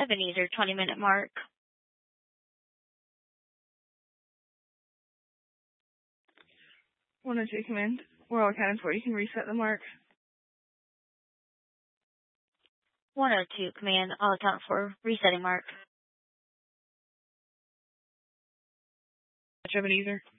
Ebenezer, 20-minute mark. 102, command. We're all accounted for. You can reset the mark. 102, command. All account for. Resetting mark. Ebenezer.